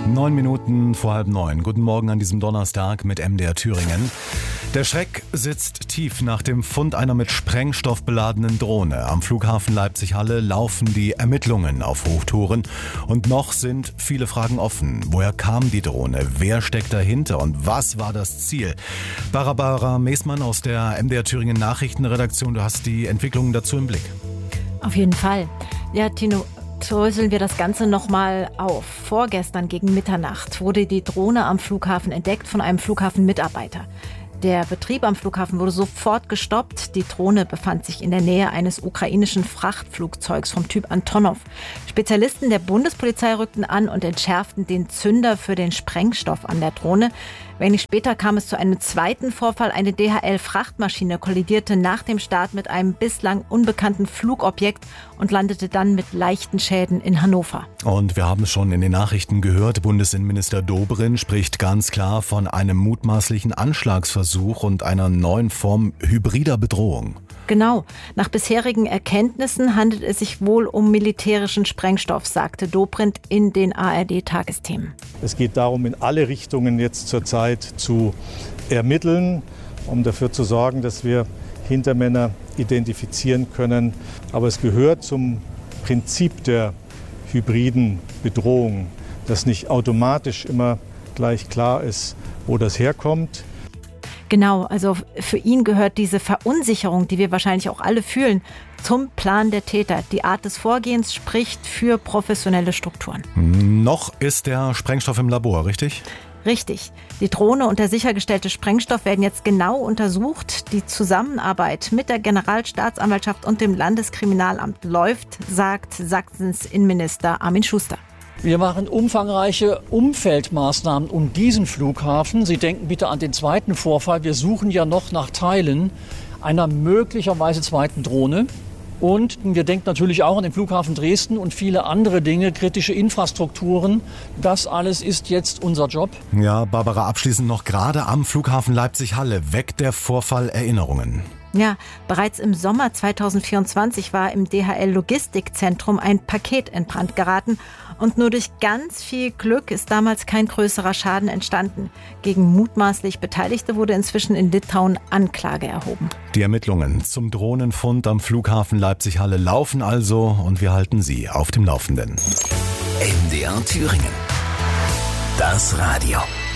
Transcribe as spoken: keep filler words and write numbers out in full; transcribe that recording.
Neun Minuten vor halb neun. Guten Morgen an diesem Donnerstag mit M D R Thüringen. Der Schreck sitzt tief nach dem Fund einer mit Sprengstoff beladenen Drohne. Am Flughafen Leipzig-Halle laufen die Ermittlungen auf Hochtouren. Und noch sind viele Fragen offen. Woher kam die Drohne? Wer steckt dahinter? Und was war das Ziel? Barbara Meßmann aus der M D R Thüringen Nachrichtenredaktion. Du hast die Entwicklungen dazu im Blick. Auf jeden Fall. Ja, Tino, dröseln wir das Ganze nochmal auf. Vorgestern gegen Mitternacht wurde die Drohne am Flughafen entdeckt von einem Flughafenmitarbeiter. Der Betrieb am Flughafen wurde sofort gestoppt. Die Drohne befand sich in der Nähe eines ukrainischen Frachtflugzeugs vom Typ Antonov. Spezialisten der Bundespolizei rückten an und entschärften den Zünder für den Sprengstoff an der Drohne. Wenig später kam es zu einem zweiten Vorfall. Eine D H L-Frachtmaschine kollidierte nach dem Start mit einem bislang unbekannten Flugobjekt und landete dann mit leichten Schäden in Hannover. Und wir haben es schon in den Nachrichten gehört. Bundesinnenminister Dobrindt spricht ganz klar von einem mutmaßlichen Anschlagsversuch und einer neuen Form hybrider Bedrohung. Genau. Nach bisherigen Erkenntnissen handelt es sich wohl um militärischen Sprengstoff, sagte Dobrindt in den A R D-Tagesthemen. Es geht darum, in alle Richtungen jetzt zurzeit zu ermitteln, um dafür zu sorgen, dass wir Hintermänner identifizieren können. Aber es gehört zum Prinzip der hybriden Bedrohung, dass nicht automatisch immer gleich klar ist, wo das herkommt. Genau, also für ihn gehört diese Verunsicherung, die wir wahrscheinlich auch alle fühlen, zum Plan der Täter. Die Art des Vorgehens spricht für professionelle Strukturen. Noch ist der Sprengstoff im Labor, richtig? Richtig. Die Drohne und der sichergestellte Sprengstoff werden jetzt genau untersucht. Die Zusammenarbeit mit der Generalstaatsanwaltschaft und dem Landeskriminalamt läuft, sagt Sachsens Innenminister Armin Schuster. Wir machen umfangreiche Umfeldmaßnahmen um diesen Flughafen. Sie denken bitte an den zweiten Vorfall. Wir suchen ja noch nach Teilen einer möglicherweise zweiten Drohne. Und wir denken natürlich auch an den Flughafen Dresden und viele andere Dinge, kritische Infrastrukturen. Das alles ist jetzt unser Job. Ja, Barbara, abschließend noch gerade am Flughafen Leipzig-Halle weckt der Vorfall Erinnerungen. Ja, bereits im Sommer zweitausendvierundzwanzig war im D H L-Logistikzentrum ein Paket in Brand geraten. Und nur durch ganz viel Glück ist damals kein größerer Schaden entstanden. Gegen mutmaßlich Beteiligte wurde inzwischen in Litauen Anklage erhoben. Die Ermittlungen zum Drohnenfund am Flughafen Leipzig-Halle laufen also und wir halten Sie auf dem Laufenden. M D R Thüringen. Das Radio.